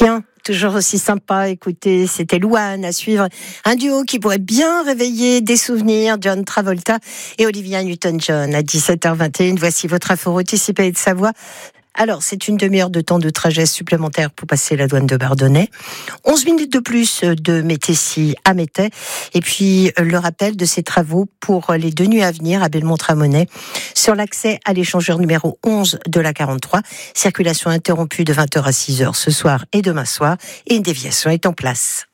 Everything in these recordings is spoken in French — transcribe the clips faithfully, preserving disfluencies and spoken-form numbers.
Tiens, toujours aussi sympa, écoutez, c'était Louane à suivre. Un duo qui pourrait bien réveiller des souvenirs, John Travolta et Olivia Newton-John. À dix-sept heures vingt et une, voici votre info anticipée de Savoie. Alors, c'est une demi-heure de temps de trajet supplémentaire pour passer la douane de Bardonnay. onze minutes de plus de Métessy à Métais. Et puis, le rappel de ces travaux pour les deux nuits à venir à Belmont-Tramonnais sur l'accès à l'échangeur numéro onze de la quarante-trois. Circulation interrompue de vingt heures à six heures ce soir et demain soir. Et une déviation est en place.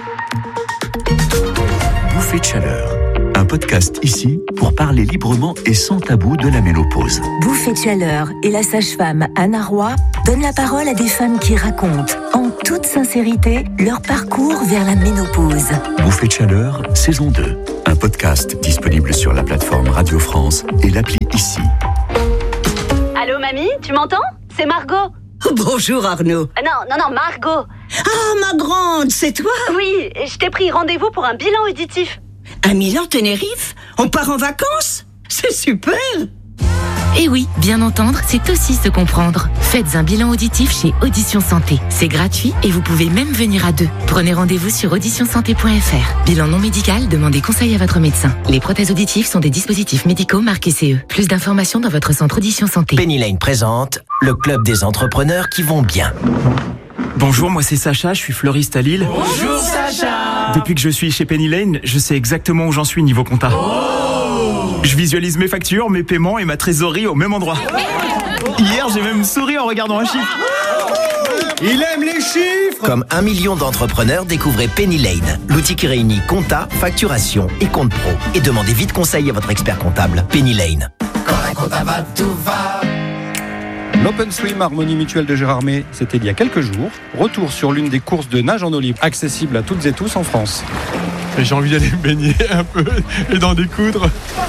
Bouffée de chaleur. Un podcast ici pour parler librement et sans tabou de la ménopause. Bouffée de chaleur et la sage-femme Anna Roy donnent la parole à des femmes qui racontent, en toute sincérité, leur parcours vers la ménopause. Bouffée de chaleur, saison deux. Un podcast disponible sur la plateforme Radio France et l'appli ici. Allô mamie, tu m'entends ? C'est Margot. Bonjour Arnaud. Euh, non, non, non, Margot. Ah ma grande, c'est toi ? Oui, je t'ai pris rendez-vous pour un bilan auditif. À Milan, Tenerife ? On part en vacances ? C'est super ! Et oui, bien entendre, c'est aussi se comprendre. Faites un bilan auditif chez Audition Santé. C'est gratuit et vous pouvez même venir à deux. Prenez rendez-vous sur audition santé point f r. Bilan non médical, demandez conseil à votre médecin. Les prothèses auditives sont des dispositifs médicaux marqués C E. Plus d'informations dans votre centre Audition Santé. Penny Lane présente le club des entrepreneurs qui vont bien. Bonjour, moi c'est Sacha, je suis fleuriste à Lille. Bonjour Sacha. Depuis que je suis chez Penny Lane, je sais exactement où j'en suis niveau compta. Oh. Je visualise mes factures, mes paiements et ma trésorerie au même endroit. Hier, j'ai même souri en regardant un chiffre. Il aime les chiffres. Comme un million d'entrepreneurs, découvrez Penny Lane, l'outil qui réunit compta, facturation et compte pro. Et demandez vite conseil à votre expert comptable. Penny Lane. Quand un compta va, tout va. L'Open Swim Harmonie Mutuelle de Gérardmer, c'était il y a quelques jours. Retour sur l'une des courses de nage en eau libre, accessible à toutes et tous en France. Et j'ai envie d'aller me baigner un peu et d'en découdre.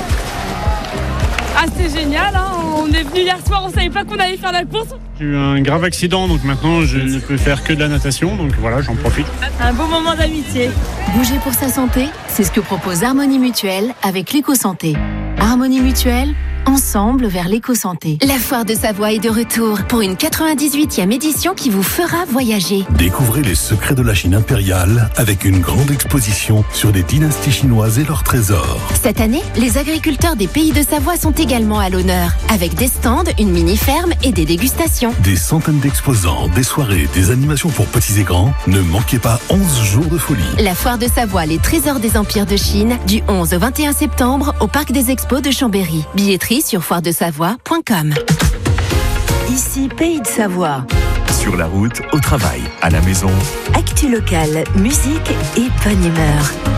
Ah, c'est génial, hein. On est venu hier soir, on savait pas qu'on allait faire la course. J'ai eu un grave accident, donc maintenant je ne peux faire que de la natation, donc voilà, j'en profite. Un beau moment d'amitié. Bouger pour sa santé, c'est ce que propose Harmonie Mutuelle avec l'éco-santé. Harmonie Mutuelle, ensemble vers l'éco-santé. La foire de Savoie est de retour pour une quatre-vingt-dix-huitième édition qui vous fera voyager. Découvrez les secrets de la Chine impériale avec une grande exposition sur les dynasties chinoises et leurs trésors. Cette année, les agriculteurs des pays de Savoie sont également à l'honneur, avec des stands, une mini-ferme et des dégustations. Des centaines d'exposants, des soirées, des animations pour petits et grands. Ne manquez pas onze jours de folie. La foire de Savoie, les trésors des empires de Chine, du onze au vingt et un septembre au Parc des Expos de Chambéry. Billetterie sur foire de savoie point com. Ici, Pays de Savoie. Sur la route, au travail, à la maison. Actu locale, musique et bonne humeur.